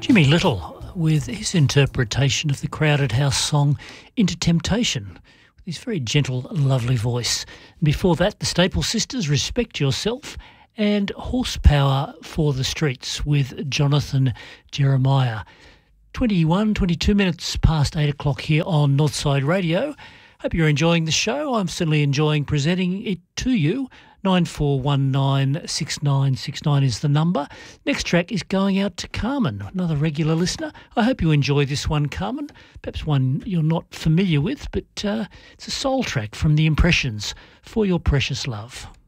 Jimmy Little with his interpretation of the Crowded House song Into Temptation with his very gentle, lovely voice. Before that, the Staple Sisters, Respect Yourself, and Horsepower for the Streets with Jonathan Jeremiah. 22 minutes past 8 o'clock here on Northside Radio. Hope you're enjoying the show. I'm certainly enjoying presenting it to you. 94196969 is the number. Next track is going out to Carmen, another regular listener. I hope you enjoy this one, Carmen. Perhaps one you're not familiar with, but it's a soul track from The Impressions, For Your Precious Love.